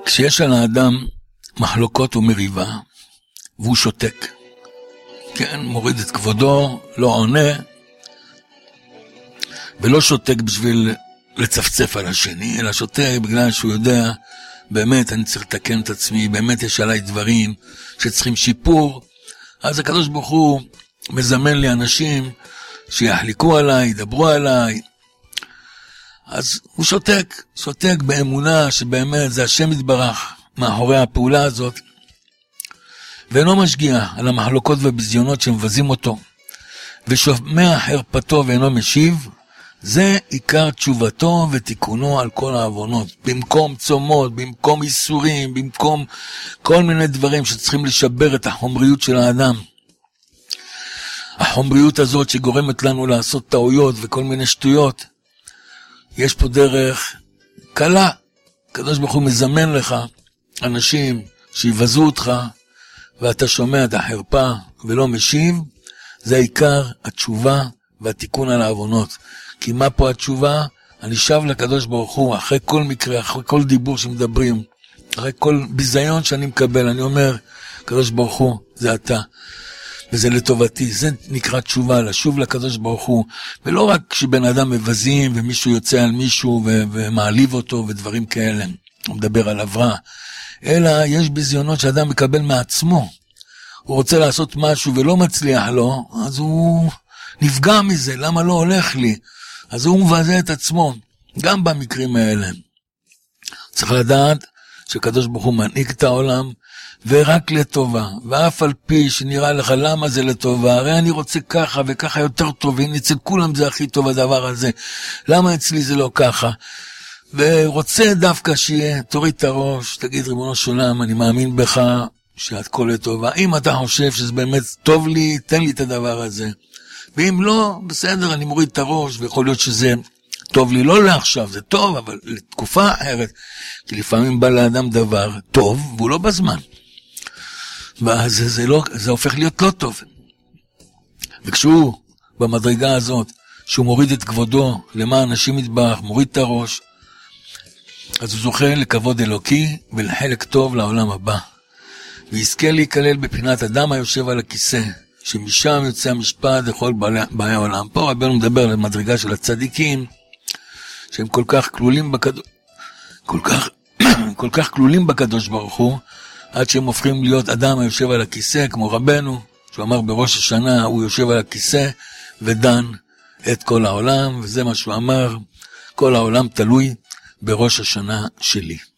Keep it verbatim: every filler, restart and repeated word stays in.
כשיש על האדם מחלוקות ומריבה, והוא שותק, כן, מוריד את כבודו, לא עונה, ולא שותק בשביל לצפצף על השני, אלא שותק בגלל שהוא יודע, באמת אני צריך לתקן את עצמי, באמת יש עליי דברים שצריכים שיפור, אז הקדוש ברוך הוא מזמן לי אנשים שיחליקו עליי, ידברו עליי, אז הוא שותק, שותק באמונה שבאמת זה השם יתברך מאחורי הפעולה הזאת, ואינו משגיע על המחלוקות ובזיונות שמבזים אותו, ושומע חרפתו ואינו משיב, זה עיקר תשובתו ותיקונו על כל העוונות. במקום צומות, במקום איסורים, במקום כל מיני דברים שצריכים לשבר את החומריות של האדם. החומריות הזאת שגורמת לנו לעשות טעויות וכל מיני שטויות, יש פה דרך קלה. הקדוש ברוך הוא מזמן לך אנשים שיבזו אותך, ואתה שומע את החרפה ולא משיב, זה עיקר התשובה והתיקון על העוונות. כי מה פה התשובה? אני שב לקדוש ברוך הוא, אחרי כל מקרה, אחרי כל דיבור שמדברים, אחרי כל ביזיון שאני מקבל, אני אומר, קדוש ברוך הוא, זה אתה, וזה לטובתי, זה נקרא תשובה, לשוב לקדוש ברוך הוא, ולא רק כשבן אדם מבזים, ומישהו יוצא על מישהו, ו- ומעליב אותו, ודברים כאלה, הוא מדבר על עברה, אלא יש ביזיונות שאדם מקבל מעצמו, הוא רוצה לעשות משהו ולא מצליח לו, אז הוא נפגע מזה, למה לא הולך לי? אז הוא מבזה את עצמו, גם במקרים האלה. צריך לדעת שקדוש ברוך הוא מנהיג את העולם, ורק לטובה, ואף על פי שנראה לך למה זה לטובה, הרי אני רוצה ככה וככה יותר טוב, והנה אצל כולם זה הכי טוב הדבר הזה, למה אצלי זה לא ככה? ורוצה דווקא שיהיה, תוריד את הראש, תגיד ריבונו של עולם, אני מאמין בך שאת כל לטובה, אם אתה חושב שזה באמת טוב לי, תן לי את הדבר הזה. ואם לא, בסדר, אני מוריד את הראש, ויכול להיות שזה טוב לי, לא לעכשיו, זה טוב, אבל לתקופה אחרת, כי לפעמים בא לאדם דבר טוב, והוא לא בזמן. ואז זה, זה, לא, זה הופך להיות לא טוב. וכשהוא, במדרגה הזאת, שהוא מוריד את כבודו, למען אנשים יתברך, מוריד את הראש, אז הוא זוכה לכבוד אלוקי, ולחלק טוב לעולם הבא. ויזכה להיכלל בפינת אדם היושב על הכיסא, שמשם יוצא המשפט לכל באי העולם. פה רבנו מדבר על מדרגה של הצדיקים, שהם כל כך כלולים בקדוש, כל כך, כל כך כלולים בקדוש ברוך הוא, עד שהם הופכים להיות אדם היושב על הכיסא, כמו רבנו, שהוא אמר בראש השנה, הוא יושב על הכיסא ודן את כל העולם, וזה מה שהוא אמר, כל העולם תלוי בראש השנה שלי.